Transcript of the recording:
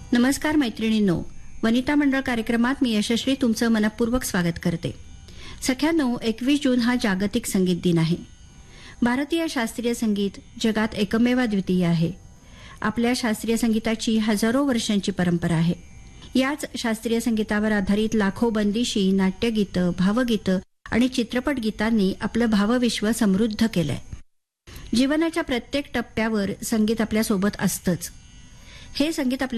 नमस्कार मैत्रिणींनो, वनिता मंडळ कार्यक्रमात मी यशस्वी तुमचं मनपूर्वक स्वागत करते. सख्यांनो, 21 जून हा जागतिक संगीत दिन आहे. भारतीय शास्त्रीय संगीत जगात एकमेव द्वितीय आहे. आपल्या शास्त्रीय संगीताची हजारो वर्षांची परंपरा आहे. याच शास्त्रीय संगीतावर आधारित लाखो बंदिशी, नाट्यगीतं, भावगीतं आणि चित्रपट गीतांनी आपलं भावविश्व समृद्ध केलंय. जीवनाच्या प्रत्येक टप्प्यावर संगीत आपल्यासोबत असतंच. हे संगीत